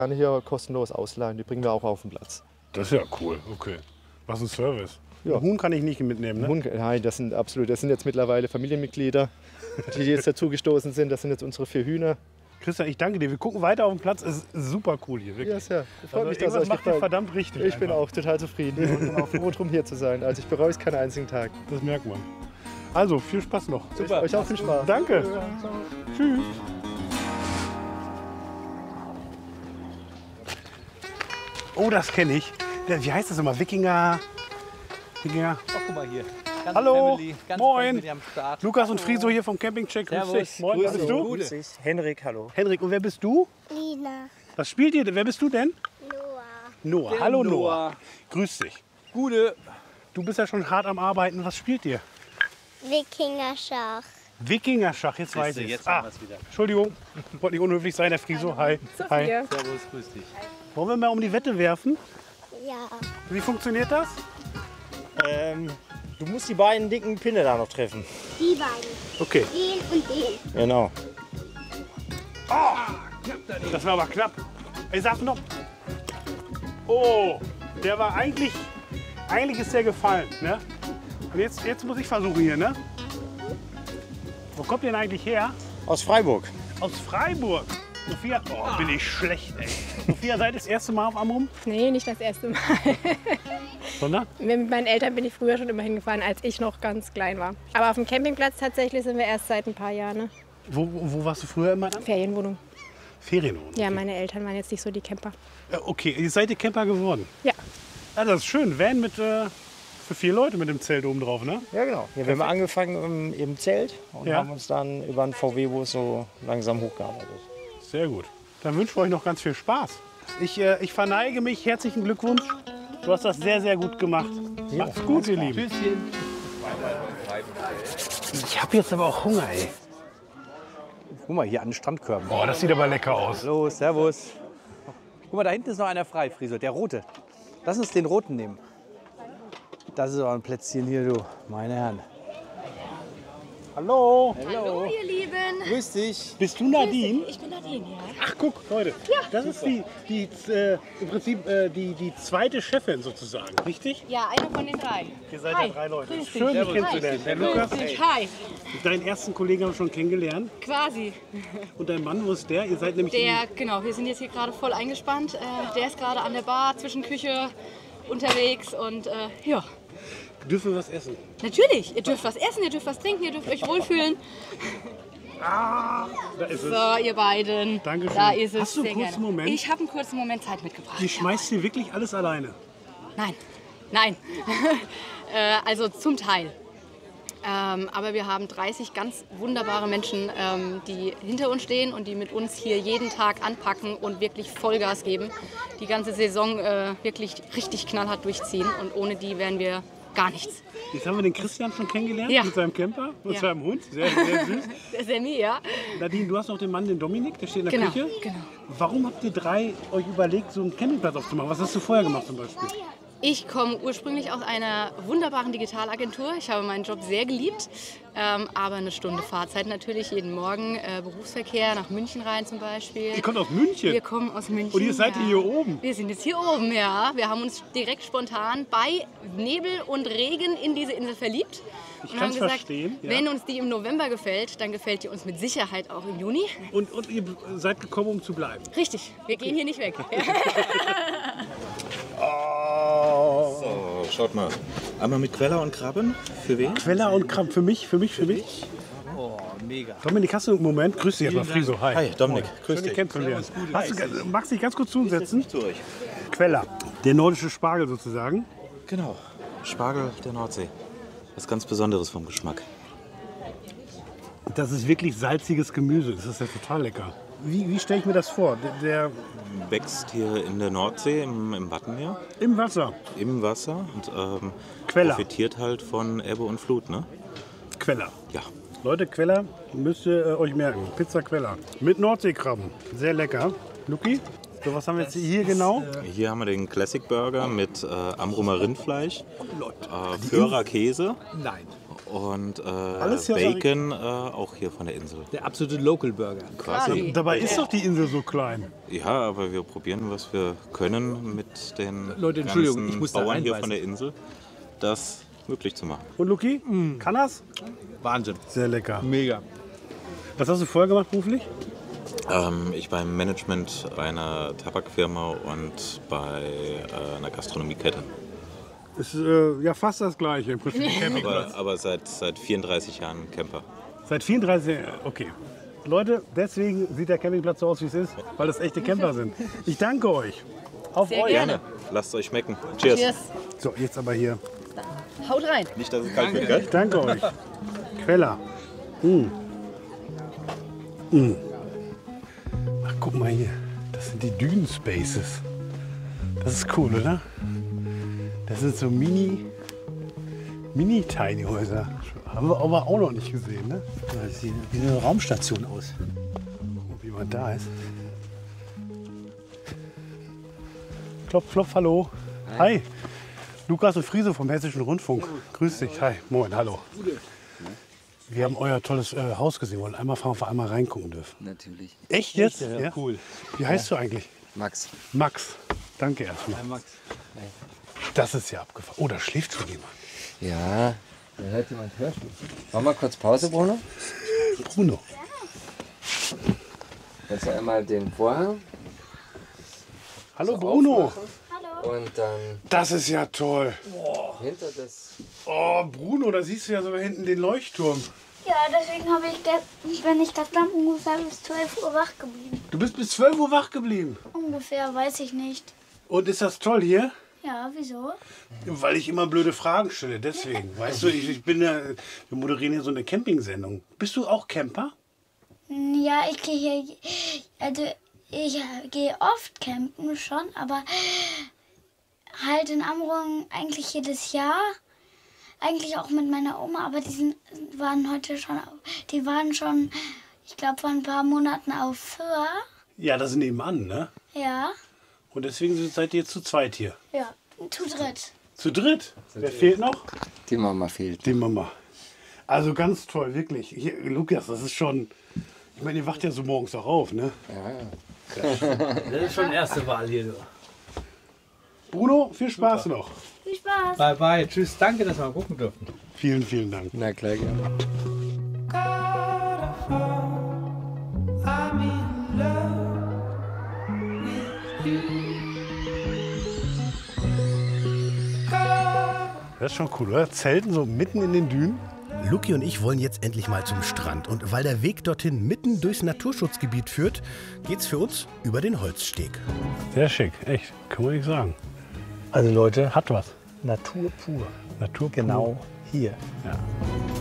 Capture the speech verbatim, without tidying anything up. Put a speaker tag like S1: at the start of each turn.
S1: Kann hier kostenlos ausleihen, die bringen wir auch auf den Platz.
S2: Das ist ja cool, okay. Was ein Service.
S1: Ja.
S2: Ein Huhn kann ich nicht mitnehmen, ne?
S1: Hund, nein, das sind absolut, das sind jetzt mittlerweile Familienmitglieder, die jetzt dazugestoßen sind. Das sind jetzt unsere vier Hühner.
S2: Christian, ich danke dir. Wir gucken weiter auf den Platz. Es ist super cool hier, wirklich.
S1: Ja, sehr. Freut
S2: Also
S1: mich, dass es
S2: irgendwas
S1: euch
S2: macht ihr
S1: gefällt.
S2: verdammt richtig.
S1: Ich bin
S2: einfach.
S1: auch total zufrieden und auch froh drum hier zu sein. Also ich bereue es keinen einzigen Tag.
S2: Das merkt man. Also, viel Spaß noch.
S1: Super. Euch auch viel Spaß.
S2: Danke. Tschüss. Oh, das kenne ich. Ja, wie heißt das immer? Wikinger. Wikinger.
S3: Ach, guck mal hier. Ganze
S2: Hallo.
S3: Family, ganze
S2: Moin.
S3: Family am Start.
S2: Lukas und Friso hier vom Campingcheck. Grüß
S3: Servus.
S2: dich. Moin, wer
S3: Grüß
S2: bist
S3: dich.
S2: du?
S3: Gute.
S4: Grüß dich. Henrik, hallo.
S2: Henrik, und wer bist du?
S5: Lina.
S2: Was spielt ihr? Wer bist du denn?
S5: Noah.
S2: Noah.
S3: Der
S2: Hallo Noah.
S3: Noah.
S2: Grüß dich.
S3: Gute.
S2: Du bist ja schon hart am Arbeiten. Was spielt ihr?
S5: Wikinger-Schach.
S2: Wikingerschach, jetzt weiß
S3: Siehste,
S2: ich
S3: jetzt
S2: ah,
S3: haben wir's wieder.
S2: Entschuldigung, wollte nicht unhöflich sein, Herr Friso. Hi. Hi.
S3: Servus, grüß dich.
S2: Wollen wir mal um die Wette werfen?
S5: Ja.
S2: Wie funktioniert das?
S4: Ähm, du musst die beiden dicken Pinne da noch treffen.
S5: Die beiden.
S2: Okay.
S5: Den und den.
S4: Genau.
S2: Das war aber knapp. Ich sag noch. Oh, der war eigentlich. Eigentlich ist der gefallen. Ne? Und jetzt, jetzt muss ich versuchen hier, ne? Wo kommt ihr denn eigentlich her?
S4: Aus Freiburg.
S2: Aus Freiburg. Sophia, oh, bin ich schlecht, ey. Sophia, seid ihr das erste Mal auf Amrum?
S6: Nee, nicht das erste Mal.
S2: Sondern?
S6: Mit meinen Eltern bin ich früher schon immer hingefahren, als ich noch ganz klein war. Aber auf dem Campingplatz tatsächlich sind wir erst seit ein paar Jahren. Ne?
S2: Wo, wo warst du früher immer dann?
S6: Ferienwohnung.
S2: Ferienwohnung.
S6: Ja, meine Eltern waren jetzt nicht so die Camper.
S2: Äh, Okay, ihr seid ihr Camper geworden.
S6: Ja.
S2: Ja, das ist schön. Van mit, äh, für vier Leute mit dem Zelt oben drauf, ne?
S4: Ja, genau. Hier, wir haben angefangen im, im Zelt und
S2: Ja.
S4: haben uns dann über einen V W-Bus so langsam hochgearbeitet.
S2: Sehr gut. Dann wünschen wir euch noch ganz viel Spaß. Ich, äh, ich verneige mich. Herzlichen Glückwunsch. Du hast das sehr, sehr gut gemacht. Macht's gut, ihr Lieben.
S3: Tschüsschen.
S2: Ich habe jetzt aber auch Hunger, ey.
S3: Guck mal, hier an den Strandkörben.
S2: Boah, das sieht aber lecker aus.
S3: Hallo, servus. Guck mal, da hinten ist noch einer frei, Friso, der rote. Lass uns den roten nehmen. Das ist aber ein Plätzchen hier, du. Meine Herren.
S2: Hallo.
S6: Hallo, ihr Lieben.
S3: Grüß dich.
S2: Bist du Nadine?
S6: Ich bin Nadine, ja.
S2: Ach, guck, Leute. Das ist die, die äh, im Prinzip äh, die, die zweite Chefin sozusagen, richtig?
S6: Ja, eine von den drei.
S2: Ihr seid
S6: Hi.
S2: ja drei Leute.
S6: Grüß dich.
S2: Schön, dich
S6: Servus.
S2: kennenzulernen. Der
S6: Grüß
S2: Lukas,
S6: dich. Hi.
S2: deinen ersten Kollegen haben wir schon kennengelernt.
S6: Quasi.
S2: Und dein Mann, wo ist der? Ihr seid nämlich
S6: Der, genau, wir sind jetzt hier gerade voll eingespannt. Äh, der ist gerade an der Bar, zwischen Küche unterwegs und äh, ja.
S2: dürfen wir was essen.
S6: Natürlich, ihr dürft was essen, ihr dürft was trinken, ihr dürft euch wohlfühlen.
S2: Da ist es.
S6: So, ihr beiden.
S2: Dankeschön.
S6: Da ist es.
S2: Hast du einen
S6: sehr
S2: kurzen
S6: gerne.
S2: Moment?
S6: Ich habe einen kurzen Moment Zeit mitgebracht.
S2: Die schmeißt hier wirklich alles alleine.
S6: Nein, nein. äh, also zum Teil. Ähm, aber wir haben dreißig ganz wunderbare Menschen, ähm, die hinter uns stehen und die mit uns hier jeden Tag anpacken und wirklich Vollgas geben. Die ganze Saison äh, wirklich richtig knallhart durchziehen und ohne die wären wir gar nichts.
S2: Jetzt haben wir den Christian schon kennengelernt
S6: Ja.
S2: mit seinem Camper und
S6: Ja.
S2: seinem Hund. Sehr, sehr süß.
S6: Der Sammy, ja.
S2: Nadine, du hast noch den Mann, den Dominik, der steht in der
S6: Genau,
S2: Küche.
S6: genau.
S2: Warum habt ihr drei euch überlegt, so einen Campingplatz aufzumachen? Was hast du vorher gemacht zum Beispiel?
S6: Ich komme ursprünglich aus einer wunderbaren Digitalagentur. Ich habe meinen Job sehr geliebt, ähm, aber eine Stunde Fahrzeit natürlich jeden Morgen. Äh, Berufsverkehr nach München rein zum Beispiel.
S2: Ihr kommt aus München?
S6: Wir kommen aus München.
S2: Und ihr seid
S6: ja.
S2: hier oben?
S6: Wir sind jetzt hier oben, ja. Wir haben uns direkt spontan bei Nebel und Regen in diese Insel verliebt.
S2: Ich
S6: und
S2: kann's
S6: haben gesagt,
S2: verstehen, ja.
S6: wenn uns die im November gefällt, dann gefällt die uns mit Sicherheit auch im Juni.
S2: Und, und ihr seid gekommen, um zu bleiben?
S6: Richtig, wir gehen hier nicht weg.
S7: So, schaut mal. Einmal mit Queller und Krabben. Für wen?
S2: Queller und Krabben. Für mich, für mich, für mich.
S3: Oh, mega.
S2: Dominik, hast du einen Moment? Grüß dich erstmal, Friso. Hi.
S7: Hi, Dominik. Grüß
S2: Schön, dich
S7: dich.
S2: kennenzulernen. Hast du, magst du dich ganz kurz zu uns setzen?
S7: Zu euch.
S2: Queller, der nordische Spargel sozusagen.
S7: Genau. Spargel der Nordsee. Was ganz Besonderes vom Geschmack.
S2: Das ist wirklich salziges Gemüse. Das ist ja total lecker. Wie, wie stelle ich mir das vor? Der, der
S7: Wächst hier in der Nordsee im, im Wattenmeer,
S2: im Wasser.
S7: im Wasser und ähm,
S2: Queller.
S7: profitiert halt von Ebbe und Flut, ne?
S2: Queller.
S7: Ja.
S2: Leute, Queller müsst ihr äh, euch merken. Pizza Queller. Mit Nordseekrabben. Sehr lecker. Luki, so was haben wir jetzt hier genau?
S7: Hier haben wir den Classic Burger mit äh, Amrumer Rindfleisch, äh, Föhrer Käse
S3: Nein.
S7: Und äh,
S2: Alles hier aus
S7: Bacon äh, auch hier von der Insel.
S3: Der absolute Local Burger.
S7: Quasi.
S2: Dabei ist doch die Insel so klein.
S7: Ja, aber wir probieren, was wir können mit den
S3: Leute, Entschuldigung,
S7: ganzen
S3: ich muss da
S7: Bauern hier
S3: reinbeißen.
S7: von der Insel, das möglich zu machen.
S2: Und Luki, kann das?
S3: Wahnsinn.
S2: Sehr lecker.
S3: Mega.
S2: Was hast du vorher gemacht beruflich?
S7: Ähm, ich beim Management bei einer Tabakfirma und bei äh, einer Gastronomiekette.
S2: Ist äh, ja fast das gleiche im Prinzip.
S7: Aber, aber seit, seit vierunddreißig Jahren Camper.
S2: Seit vierunddreißig Jahren, okay. Leute, deswegen sieht der Campingplatz so aus, wie es ist, weil das echte Camper sind. Ich danke euch. Auf
S6: Sehr
S2: euch.
S6: gerne.
S7: Lasst euch schmecken. Cheers.
S6: Cheers.
S2: So, jetzt aber hier.
S6: Haut rein.
S7: Nicht, dass es kalt wird, gell?
S2: Ich danke euch. Queller. Mm. Mm. Ach, guck mal hier. Das sind die Dünen Spaces. Das ist cool, oder? Das sind so Mini, Mini-Tiny Häuser. Haben wir aber auch noch nicht gesehen, ne?
S3: Das sieht wie eine Raumstation aus.
S2: Wie man da ist. Klopf, klopf, hallo. Hi. Hi. Lukas und Friese vom Hessischen Rundfunk. Grüß dich. Hi. Moin, hallo. Wir haben euer tolles äh, Haus gesehen. Wollen einmal fragen, ob wir einmal reingucken dürfen.
S8: Natürlich.
S2: Echt jetzt?
S3: Ja,
S2: Ja?
S3: cool.
S2: Wie heißt du eigentlich?
S8: Max.
S2: Max. Danke erstmal.
S3: Hi Max.
S2: Das ist ja abgefahren. Oh, da schläft schon jemand.
S8: Ja, da hört jemand Hörspiel. Machen wir kurz Pause, Bruno?
S2: Bruno.
S8: Jetzt einmal den Vorhang
S2: Hallo Bruno.
S8: und dann
S2: Das ist ja toll.
S8: hinter das.
S2: Oh, Bruno, da siehst du ja sogar hinten den Leuchtturm.
S5: Ja, deswegen habe ich, ge- bin ich gestern ungefähr bis zwölf Uhr wach geblieben.
S2: Du bist bis zwölf Uhr wach geblieben.
S5: Ungefähr, weiß ich nicht.
S2: Und ist das toll hier?
S5: Ja, wieso?
S2: Weil ich immer blöde Fragen stelle, deswegen. Weißt du, ich, ich bin ja, wir moderieren hier so eine Campingsendung. Bist du auch Camper?
S5: Ja, ich gehe hier, also ich gehe oft campen schon, aber halt in Amrum eigentlich jedes Jahr. Eigentlich auch mit meiner Oma, aber die sind, waren heute schon, die waren schon, ich glaube, vor ein paar Monaten auf Föhr.
S2: Ja, das ist nebenan, ne?
S5: Ja,
S2: Und deswegen seid ihr zu zweit hier.
S5: ja, zu dritt.
S2: Zu dritt? Wer fehlt noch?
S8: Die Mama fehlt.
S2: Die Mama. Also ganz toll, wirklich. Hier, Lukas, das ist schon, ich meine, ihr wacht ja so morgens auch auf, ne?
S8: Ja, ja.
S3: Das ist schon erste Wahl hier. Du.
S2: Bruno, viel Spaß noch.
S5: Viel Spaß.
S3: Bye bye. Tschüss. Danke, dass wir mal gucken durften.
S2: Vielen, vielen Dank.
S8: Na klar, gerne.
S2: Das ist schon cool, oder? Zelten so mitten in den Dünen.
S9: Luki und ich wollen jetzt endlich mal zum Strand. Und weil der Weg dorthin mitten durchs Naturschutzgebiet führt, geht's für uns über den Holzsteg.
S2: Sehr schick, echt. Kann man nicht sagen.
S3: Also Leute,
S2: Hat was.
S3: Natur pur.
S2: Natur pur.
S3: Genau hier.
S2: Ja.